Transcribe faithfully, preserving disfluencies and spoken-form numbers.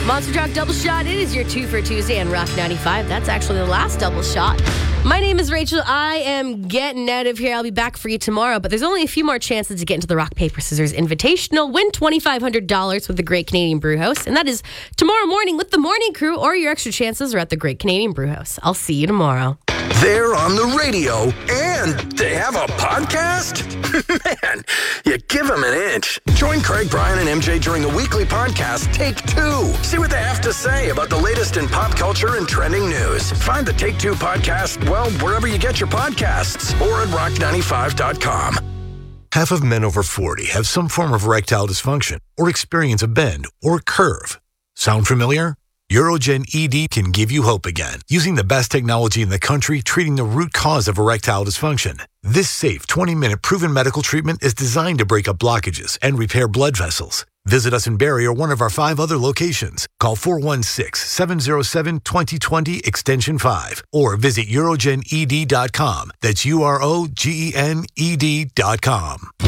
Monster Truck Double Shot. It is your two for Tuesday on Rock ninety-five. That's actually the last double shot. My name is Rachel. I am getting out of here. I'll be back for you tomorrow, but there's only a few more chances to get into the Rock, Paper, Scissors Invitational. Win twenty-five hundred dollars with the Great Canadian Brew House, and that is tomorrow morning with the morning crew, or your extra chances are at the Great Canadian Brew House. I'll see you tomorrow. They're on the radio, and they have a podcast? Man, you give them an inch. Join Craig, Brian, and M J during the weekly podcast, Take Two. See what they have to say about the latest in pop culture and trending news. Find the Take Two podcast, well, wherever you get your podcasts, or at rock ninety-five dot com. Half of men over forty have some form of erectile dysfunction or experience a bend or curve. Sound familiar? Urogen E D can give you hope again, using the best technology in the country treating the root cause of erectile dysfunction. This safe twenty-minute proven medical treatment is designed to break up blockages and repair blood vessels. Visit us in Barrie or one of our five other locations. Call four one six, seven zero seven, two zero two zero extension five or visit urogen e d dot com. That's U R O G E N E D dot com.